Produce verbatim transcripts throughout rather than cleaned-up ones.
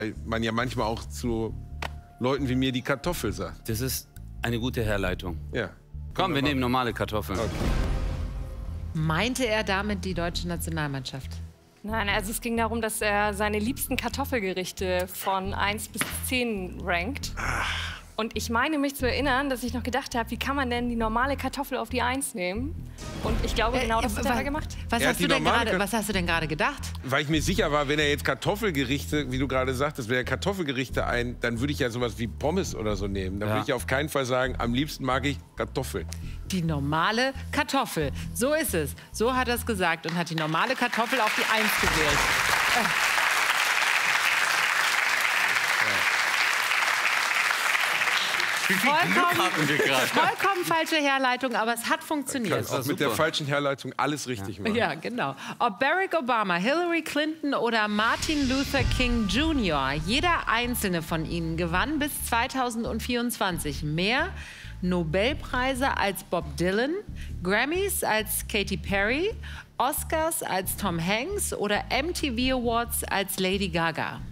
man ja manchmal auch zu Leuten wie mir die Kartoffel sagt. Das ist eine gute Herleitung. Ja. Komm, wir nehmen normale Kartoffeln. Okay. Meinte er damit die deutsche Nationalmannschaft? Nein, also es ging darum, dass er seine liebsten Kartoffelgerichte von eins bis zehn rankt. Ach. Und ich meine mich zu erinnern, dass ich noch gedacht habe, wie kann man denn die normale Kartoffel auf die eins nehmen? Und ich glaube, genau Äh, das hat wa- er da gemacht. Was Er hat hast, die du denn normale gerade, Kat- was hast du denn gerade gedacht? Weil ich mir sicher war, wenn er jetzt Kartoffelgerichte, wie du gerade sagtest, wenn er Kartoffelgerichte ein, dann würde ich ja sowas wie Pommes oder so nehmen. Dann Ja. würde ich auf keinen Fall sagen, am liebsten mag ich Kartoffeln. Die normale Kartoffel. So ist es. So hat er es gesagt und hat die normale Kartoffel auf die eins gewählt. Äh. Vollkommen, vollkommen falsche Herleitung, aber es hat funktioniert. Kannst auch mit der falschen Herleitung alles richtig machen. Ja, genau. Ob Barack Obama, Hillary Clinton oder Martin Luther King Junior, jeder einzelne von ihnen gewann bis zweitausendvierundzwanzig mehr Nobelpreise als Bob Dylan, Grammys als Katy Perry, Oscars als Tom Hanks oder M T V Awards als Lady Gaga.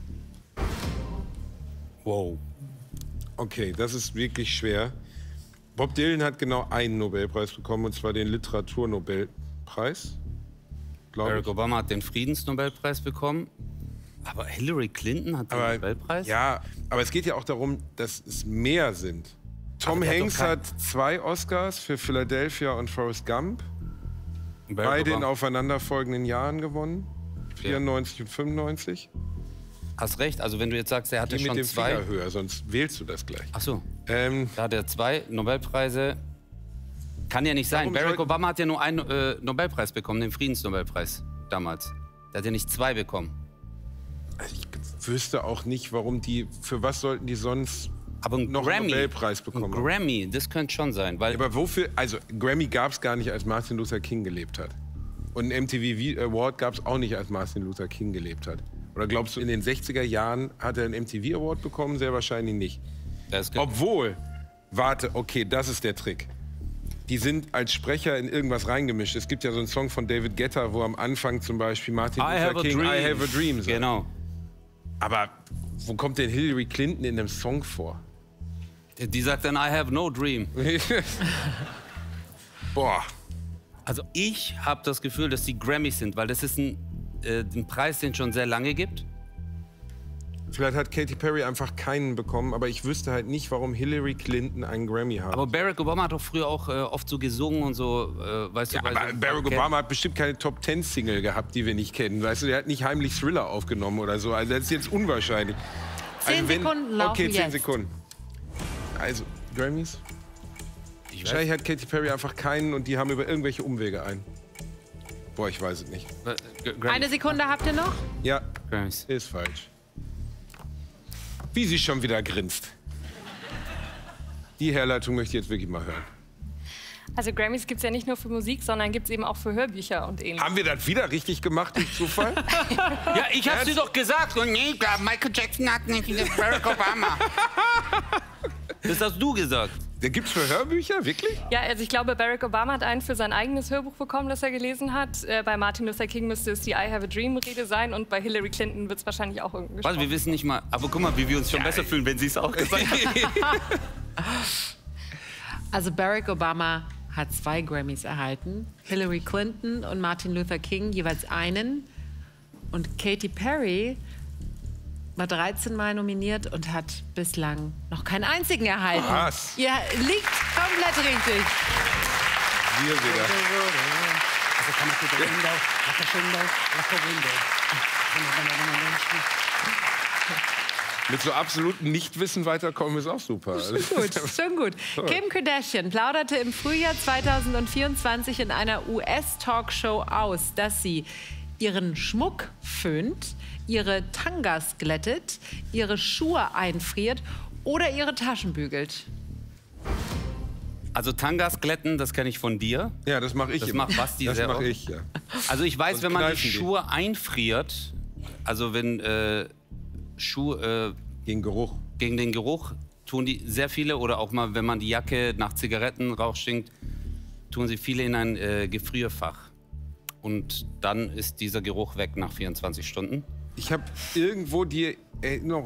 Wow. Okay, das ist wirklich schwer. Bob Dylan hat genau einen Nobelpreis bekommen, und zwar den Literaturnobelpreis. Glaube Barack ich. Obama hat den Friedensnobelpreis bekommen. Aber Hillary Clinton hat den Aber, Nobelpreis? ja, aber es geht ja auch darum, dass es mehr sind. Tom Aber der hat Hanks doch kein- hat zwei Oscars für Philadelphia und Forrest Gump. Und Barack Beide in Obama- aufeinanderfolgenden Jahren gewonnen. vierundneunzig und fünfundneunzig. Hast recht, also wenn du jetzt sagst, er hatte Die mit schon dem zwei. Finger höher, sonst wählst du das gleich. Ach so, Ähm, da hat er zwei Nobelpreise. Kann ja nicht sein. Warum Barack sollten- Obama hat ja nur einen äh, Nobelpreis bekommen, den Friedensnobelpreis damals. Der hat ja nicht zwei bekommen. also ich wüsste auch nicht, warum die, für was sollten die sonst Aber ein noch einen Grammy, Nobelpreis ein bekommen? Grammy, das könnte schon sein, weil Aber wofür, also Grammy gab es gar nicht, als Martin Luther King gelebt hat. Und ein M T V Award gab es auch nicht, als Martin Luther King gelebt hat. Oder glaubst du, in den sechziger Jahren hat er einen M T V Award bekommen? Sehr wahrscheinlich nicht. das Obwohl, warte, okay, das ist der Trick. Die sind als Sprecher in irgendwas reingemischt. Es gibt ja so einen Song von David Guetta, wo am Anfang zum Beispiel Martin I Luther have a King dream. I have a dream sagt. Genau. Aber wo kommt denn Hillary Clinton in einem Song vor? Die sagt dann, I have no dream. Boah. Also ich habe das Gefühl, dass die Grammys sind, weil das ist ein, äh, ein Preis, den es schon sehr lange gibt. Vielleicht hat Katy Perry einfach keinen bekommen, aber ich wüsste halt nicht, warum Hillary Clinton einen Grammy hat. Aber Barack Obama hat doch früher auch äh, oft so gesungen und so, äh, weißt Ja, du. weil aber so- Barack okay. Obama hat bestimmt keine Top-Ten-Single gehabt, die wir nicht kennen. Weißt du, der hat nicht heimlich Thriller aufgenommen oder so. Also das ist jetzt unwahrscheinlich. Zehn Sekunden laufen Okay, zehn jetzt. Sekunden. Also, Grammys? Ich weiß, Wahrscheinlich hat Katy Perry einfach keinen und die haben über irgendwelche Umwege ein. Boah, ich weiß es nicht. äh, G- Grammys. Eine Sekunde habt ihr noch? Ja, Grammys. ist falsch. Wie sie schon wieder grinst. Die Herleitung möchte ich jetzt wirklich mal hören. Also Grammys gibt es ja nicht nur für Musik, sondern gibt es eben auch für Hörbücher und ähnliches. Haben wir das wieder richtig gemacht durch Zufall? Ja, ich hab's dir doch gesagt. Und nee, ich glaub, Michael Jackson hat nicht Barack Obama. Das hast du gesagt. Der gibt's für Hörbücher? Wirklich? Ja, also ich glaube, Barack Obama hat einen für sein eigenes Hörbuch bekommen, das er gelesen hat. Äh, bei Martin Luther King müsste es die I Have a Dream-Rede sein und bei Hillary Clinton wird es wahrscheinlich auch irgendein Was, wir wissen nicht mal. Aber guck mal, wie wir uns schon besser fühlen, wenn sie es auch gesagt hat. Also Barack Obama hat zwei Grammys erhalten. Hillary Clinton und Martin Luther King jeweils einen. Und Katy Perry war dreizehn Mal nominiert und hat bislang noch keinen einzigen erhalten. Was? Ihr liegt komplett richtig. Wir wieder. Mit so absolutem Nichtwissen weiterkommen ist auch super. Gut, schon gut. Kim Kardashian plauderte im Frühjahr zweitausendvierundzwanzig in einer U S-Talkshow aus, dass sie ihren Schmuck föhnt, ihre Tangas glättet, ihre Schuhe einfriert oder ihre Taschen bügelt. Also Tangas glätten, das kenne ich von dir. Ja, das mache ich Das immer. macht Basti das sehr mache oft. ich, ja. Also ich weiß, Und wenn man die kneifen die. Schuhe einfriert, also wenn äh, Schuhe äh, Gegen Geruch. gegen den Geruch tun die sehr viele, oder auch mal, wenn man die Jacke nach Zigarettenrauch stinkt, tun sie viele in ein äh, Gefrierfach. Und dann ist dieser Geruch weg nach vierundzwanzig Stunden. Ich habe irgendwo die Erinnerung